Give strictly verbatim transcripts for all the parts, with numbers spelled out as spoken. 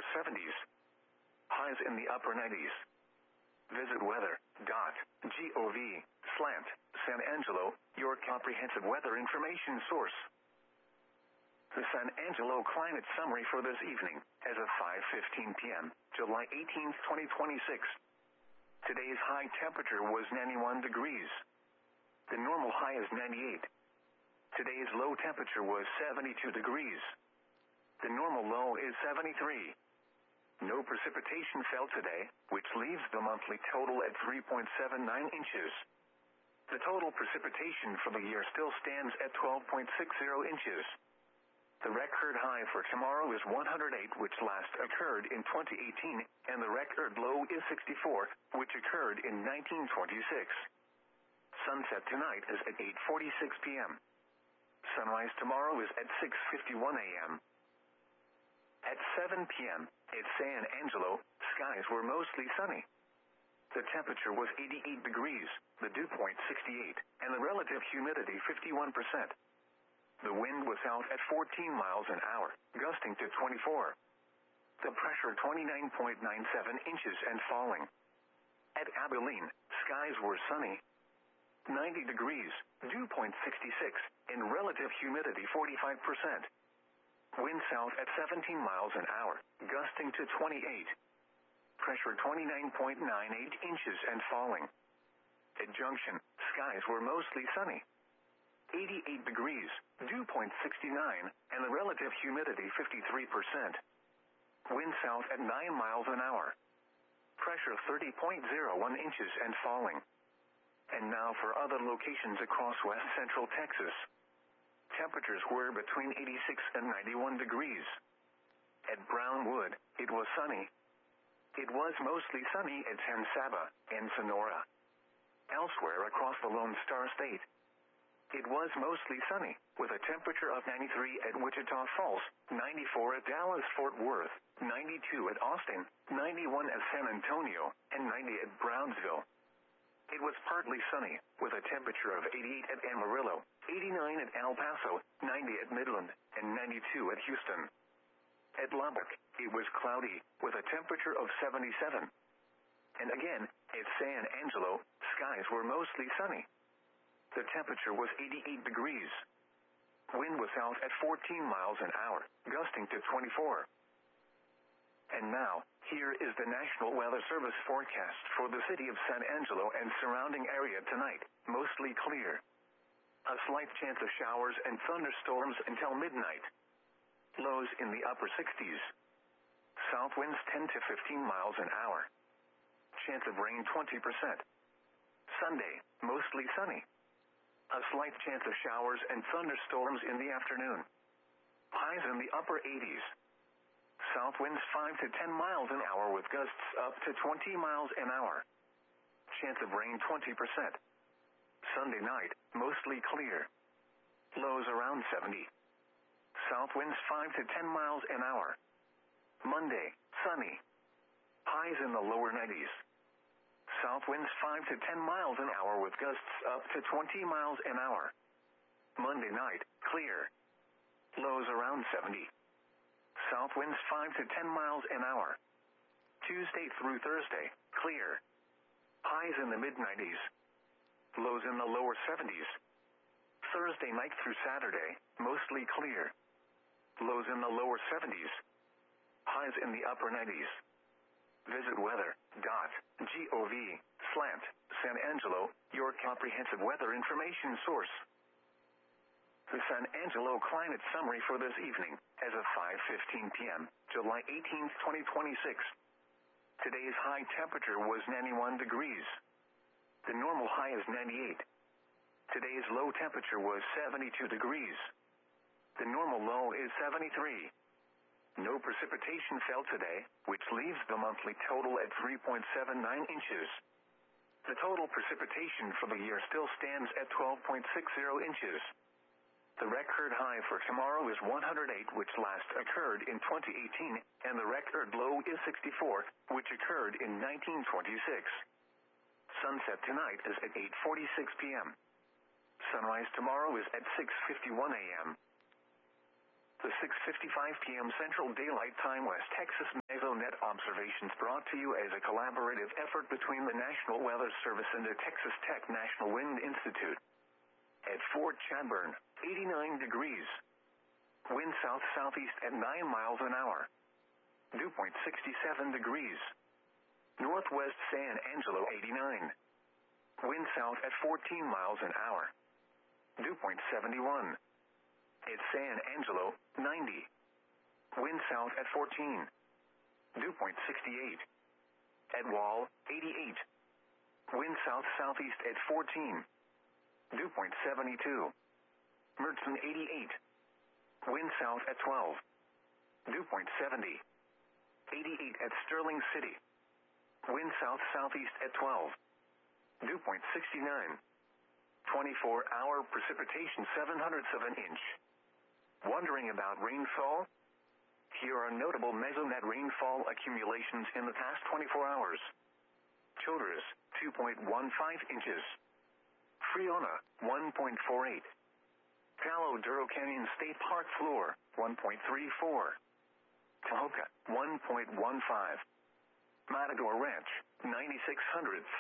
lower seventies. Highs in the upper nineties. Visit weather.gov slant San Angelo, your comprehensive weather information source. The San Angelo climate summary for this evening, as of five fifteen p.m., July eighteenth, twenty twenty-six. Today's high temperature was ninety-one degrees. The normal high is ninety-eight. Today's low temperature was seventy-two degrees. The normal low is seventy-three. No precipitation fell today, which leaves the monthly total at three point seven nine inches. The total precipitation for the year still stands at twelve point six zero inches. The record high for tomorrow is one hundred eight, which last occurred in twenty eighteen, and the record low is sixty-four, which occurred in nineteen twenty-six. Sunset tonight is at eight forty-six p.m. Sunrise tomorrow is at six fifty-one a.m. At seven p.m., at San Angelo, skies were mostly sunny. The temperature was eighty-eight degrees, the dew point sixty-eight, and the relative humidity fifty-one percent. The wind was out at fourteen miles an hour, gusting to twenty-four. The pressure twenty-nine point nine seven inches and falling. At Abilene, skies were sunny. ninety degrees, dew point sixty-six, and relative humidity forty-five percent. Wind south at seventeen miles an hour, gusting to twenty-eight. Pressure twenty-nine point nine eight inches and falling. At Junction, skies were mostly sunny. eighty-eight degrees, dew point sixty-nine, and the relative humidity fifty-three percent. Wind south at nine miles an hour. Pressure thirty point zero one inches and falling. And now for other locations across west central Texas. Temperatures were between eighty-six and ninety-one degrees. At Brownwood, it was sunny. It was mostly sunny at San Saba and Sonora. Elsewhere across the Lone Star State, it was mostly sunny, with a temperature of ninety-three at Wichita Falls, ninety-four at Dallas-Fort Worth, ninety-two at Austin, ninety-one at San Antonio, and ninety at Brownsville. It was partly sunny, with a temperature of eighty-eight at Amarillo, eighty-nine at El Paso, ninety at Midland, and ninety-two at Houston. At Lubbock, it was cloudy, with a temperature of seventy-seven. And again, at San Angelo, skies were mostly sunny. The temperature was eighty-eight degrees. Wind was out at fourteen miles an hour, gusting to twenty-four. And now, here is the National Weather Service forecast for the city of San Angelo and surrounding area tonight, mostly clear. A slight chance of showers and thunderstorms until midnight. Lows in the upper sixties. South winds ten to fifteen miles an hour. Chance of rain twenty percent. Sunday, mostly sunny. A slight chance of showers and thunderstorms in the afternoon. Highs in the upper eighties. South winds five to ten miles an hour with gusts up to twenty miles an hour. Chance of rain twenty percent. Sunday night, mostly clear. Lows around seventy. South winds five to ten miles an hour. Monday, sunny. Highs in the lower nineties. South winds five to ten miles an hour with gusts up to twenty miles an hour. Monday night, clear. Lows around seventy. South winds five to ten miles an hour. Tuesday through Thursday, clear. Highs in the mid nineties. Lows in the lower seventies. Thursday night through Saturday, mostly clear. Lows in the lower seventies. Highs in the upper nineties. Visit weather.gov slant San Angelo, your comprehensive weather information source. The San Angelo climate summary for this evening, as of five fifteen p.m., July eighteenth, twenty twenty-six. Today's high temperature was ninety-one degrees. The normal high is ninety-eight. Today's low temperature was seventy-two degrees. The normal low is seventy-three. No precipitation fell today, which leaves the monthly total at three point seven nine inches. The total precipitation for the year still stands at twelve point six zero inches. The record high for tomorrow is one hundred eight, which last occurred in twenty eighteen, and the record low is sixty-four, which occurred in nineteen twenty-six. Sunset tonight is at eight forty-six p.m. Sunrise tomorrow is at six fifty-one a.m. The six fifty-five p m Central Daylight Time West Texas Mesonet observations brought to you as a collaborative effort between the National Weather Service and the Texas Tech National Wind Institute. At Fort Chadbourne, eighty-nine degrees. Wind south-southeast at nine miles an hour. Dew point sixty-seven degrees. Northwest San Angelo eighty-nine. Wind south at fourteen miles an hour. Dew point seventy-one. At San Angelo, ninety. Wind south at fourteen. Dew point sixty-eight. At Wall, eighty-eight. Wind south-southeast at fourteen. Dew point seventy-two. Mertzen, eighty-eight. Wind south at twelve. Dew point seventy. eighty-eight at Sterling City. Wind south-southeast at twelve. Dew point sixty-nine. twenty-four hour precipitation seven hundredths of an inch. Wondering about rainfall? Here are notable Mesonet rainfall accumulations in the past twenty-four hours. Childress, two point one five inches. Friona, one point four eight. Palo Duro Canyon State Park floor, one point three four. Tahoka, one point one five. Matador Ranch, ninety-six hundredths.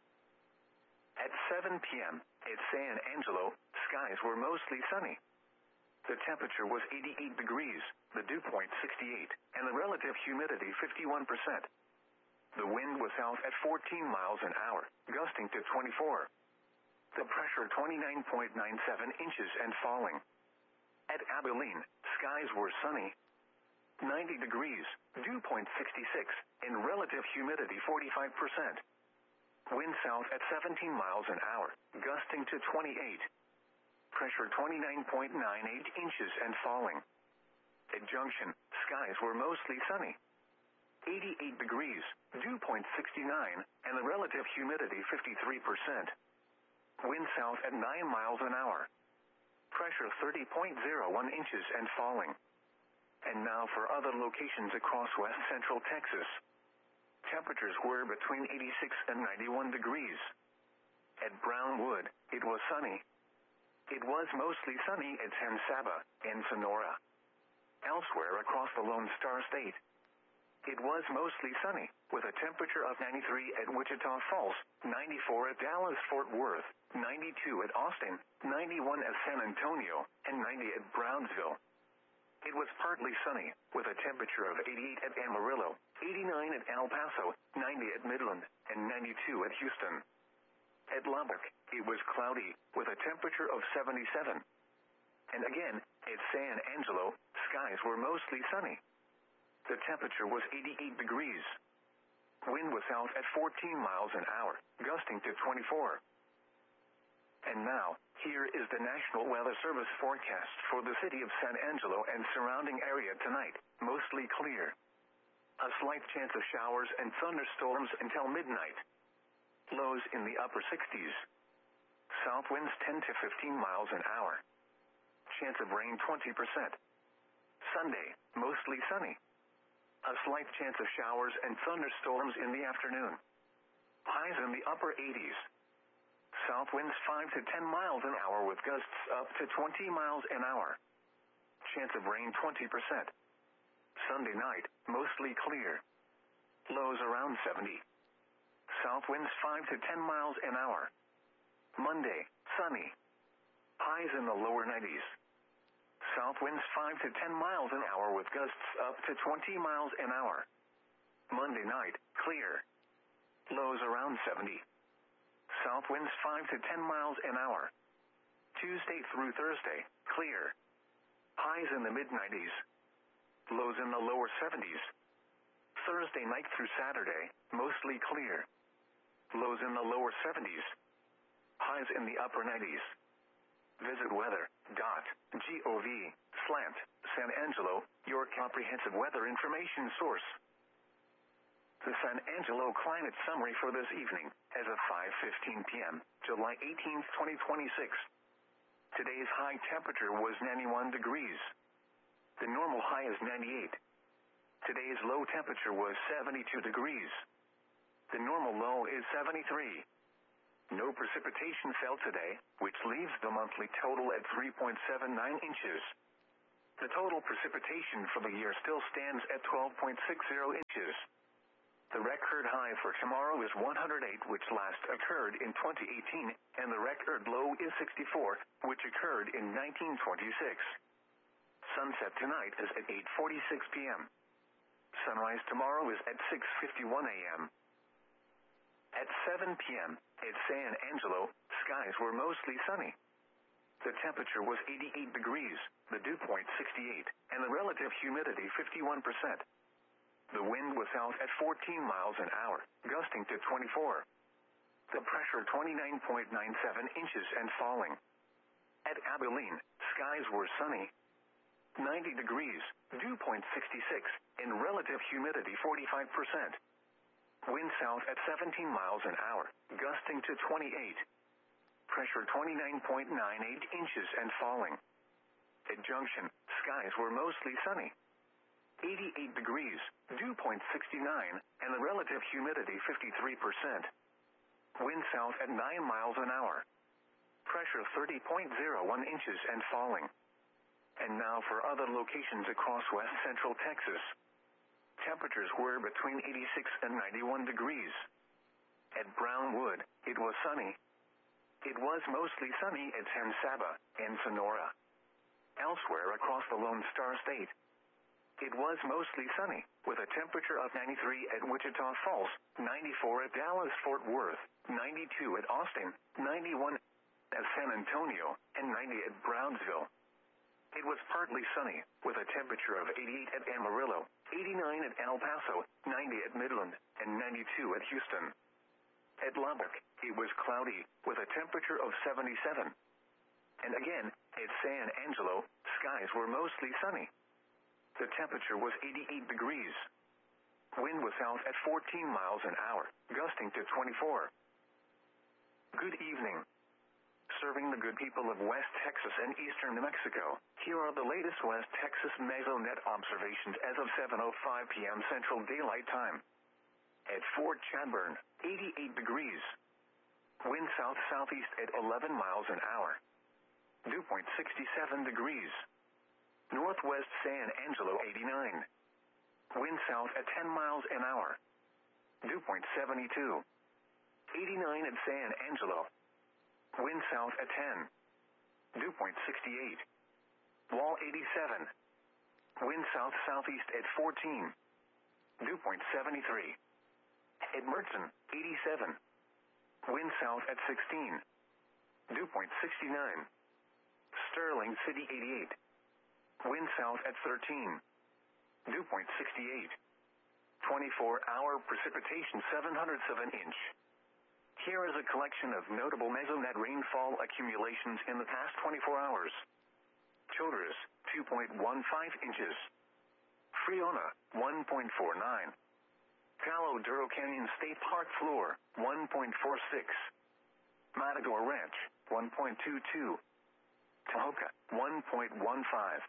At seven p m at San Angelo, skies were mostly sunny. The temperature was eighty-eight degrees, the dew point sixty-eight, and the relative humidity fifty-one percent. The wind was south at fourteen miles an hour, gusting to twenty-four. The pressure twenty-nine point nine seven inches and falling. At Abilene, skies were sunny. ninety degrees, dew point sixty-six, and relative humidity forty-five percent. Wind south at seventeen miles an hour, gusting to twenty-eight. Pressure twenty-nine point nine eight inches and falling. At Junction, skies were mostly sunny. eighty-eight degrees, dew point sixty-nine, and the relative humidity fifty-three percent. Wind south at nine miles an hour. Pressure thirty point zero one inches and falling. And now for other locations across west central Texas. Temperatures were between eighty-six and ninety-one degrees. At Brownwood, it was sunny. It was mostly sunny at San Saba and Sonora. Elsewhere across the Lone Star State, it was mostly sunny, with a temperature of ninety-three at Wichita Falls, ninety-four at Dallas-Fort Worth, ninety-two at Austin, ninety-one at San Antonio, and ninety at Brownsville. It was partly sunny, with a temperature of eighty-eight at Amarillo, eighty-nine at El Paso, ninety at Midland, and ninety-two at Houston. At Lubbock, it was cloudy, with a temperature of seventy-seven. And again, at San Angelo, skies were mostly sunny. The temperature was eighty-eight degrees. Wind was south at fourteen miles an hour, gusting to twenty-four. And now, here is the National Weather Service forecast for the city of San Angelo and surrounding area tonight, mostly clear. A slight chance of showers and thunderstorms until midnight. Lows in the upper sixties. South winds ten to fifteen miles an hour. Chance of rain twenty percent. Sunday, mostly sunny. A slight chance of showers and thunderstorms in the afternoon. Highs in the upper eighties. South winds five to ten miles an hour with gusts up to twenty miles an hour. Chance of rain twenty percent. Sunday night, mostly clear. Lows around seventy. South winds five to ten miles an hour. Monday, sunny. Highs in the lower nineties. South winds five to ten miles an hour with gusts up to twenty miles an hour. Monday night, clear. Lows around seventy. South winds five to ten miles an hour. Tuesday through Thursday, clear. Highs in the mid nineties. Lows in the lower seventies. Thursday night through Saturday, mostly clear. Lows in the lower seventies. Highs in the upper nineties. Visit weather dot gov slash San Angelo, your comprehensive weather information source. The San Angelo climate summary for this evening, as of five fifteen p m, July eighteenth, twenty twenty-six. Today's high temperature was ninety-one degrees. The normal high is ninety-eight. Today's low temperature was seventy-two degrees. The normal low is seventy-three. No precipitation fell today, which leaves the monthly total at three point seven nine inches. The total precipitation for the year still stands at twelve point six zero inches. The record high for tomorrow is one hundred eight, which last occurred in twenty eighteen, and the record low is sixty-four, which occurred in nineteen twenty-six. Sunset tonight is at eight forty-six p m Sunrise tomorrow is at six fifty-one a m At seven p m at San Angelo, skies were mostly sunny. The temperature was eighty-eight degrees, the dew point sixty-eight, and the relative humidity fifty-one percent. The wind was south at fourteen miles an hour, gusting to twenty-four. The pressure twenty-nine point nine seven inches and falling. At Abilene, skies were sunny. ninety degrees, dew point sixty-six, and relative humidity forty-five percent. Wind south at seventeen miles an hour, gusting to twenty-eight. Pressure twenty-nine point nine eight inches and falling. At Junction, skies were mostly sunny. eighty-eight degrees, dew point sixty-nine, and the relative humidity fifty-three percent. Wind south at nine miles an hour. Pressure thirty point zero one inches and falling. And now for other locations across west central Texas. Temperatures were between eighty-six and ninety-one degrees. At Brownwood, it was sunny. It was mostly sunny at San Saba and Sonora. Elsewhere across the Lone Star State, it was mostly sunny, with a temperature of ninety-three at Wichita Falls, ninety-four at Dallas-Fort Worth, ninety-two at Austin, ninety-one at San Antonio, and ninety at Brownsville. It was partly sunny, with a temperature of eighty-eight at Amarillo, eighty-nine at El Paso, ninety at Midland, and ninety-two at Houston. At Lubbock, it was cloudy, with a temperature of seventy-seven. And again, at San Angelo, skies were mostly sunny. The temperature was eighty-eight degrees. Wind was south at fourteen miles an hour, gusting to twenty-four. Good evening. Serving the good people of West Texas and eastern New Mexico, here are the latest West Texas mesonet observations as of seven oh five p m Central Daylight Time. At Fort Chadbourne, eighty-eight degrees. Wind south-southeast at eleven miles an hour. Dew point sixty-seven degrees. Northwest San Angelo, eighty-nine. Wind south at ten miles an hour. Dew point seventy-two. eighty-nine at San Angelo. Wind south at ten. Dew point sixty-eight. Wall, eighty-seven. Wind south-southeast at fourteen. Dew point seventy-three. At Mertzen, eighty-seven. Wind south at sixteen. Dew point sixty-nine. Sterling City, eighty-eight. Wind south at thirteen. Dew point sixty-eight. twenty-four hour precipitation seven hundredths of an inch. Here is a collection of notable mesonet rainfall accumulations in the past twenty-four hours. Childress, two point one five inches. Friona, one point four nine. Palo Duro Canyon State Park floor, one point four six. Matador Ranch, one point two two. Tahoka, one point one five.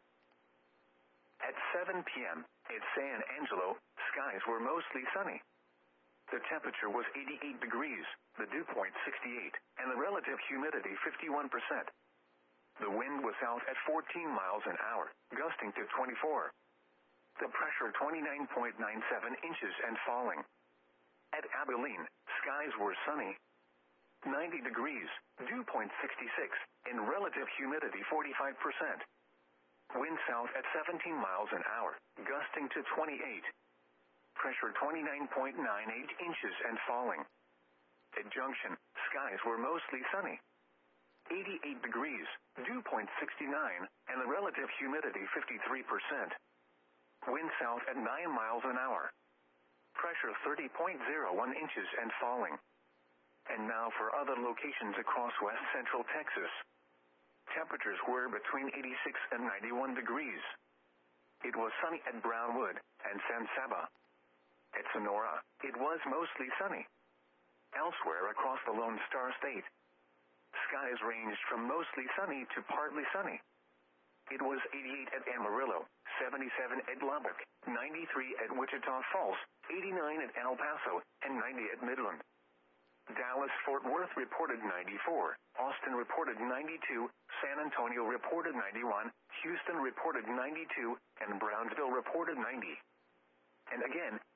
At seven p m at San Angelo, skies were mostly sunny. The temperature was eighty-eight degrees, the dew point sixty-eight, and the relative humidity fifty-one percent. The wind was south at fourteen miles an hour, gusting to twenty-four. The pressure twenty-nine point nine seven inches and falling. At Abilene, skies were sunny. ninety degrees, dew point sixty-six, and relative humidity forty-five percent. Wind south at seventeen miles an hour, gusting to twenty-eight. Pressure twenty-nine point nine eight inches and falling. At Junction, skies were mostly sunny. eighty-eight degrees, dew point sixty-nine, and the relative humidity fifty-three percent. Wind south at nine miles an hour. Pressure thirty point zero one inches and falling. And now for other locations across west central Texas. Temperatures were between eighty-six and ninety-one degrees. It was sunny at Brownwood and San Saba. At Sonora, it was mostly sunny. Elsewhere across the Lone Star State, skies ranged from mostly sunny to partly sunny. It was eighty-eight at Amarillo, seventy-seven at Lubbock, ninety-three at Wichita Falls, eighty-nine at El Paso, and ninety at Midland. Dallas-Fort Worth reported ninety-four, Austin reported ninety-two, San Antonio reported ninety-one, Houston reported ninety-two, and Brownsville reported ninety. And again,